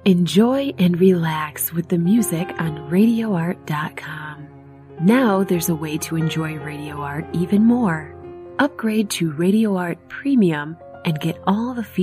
Enjoy and relax with the music on RadioArt.com. Now there's a way to enjoy Radio Art even more. Upgrade to Radio Art Premium and get all the features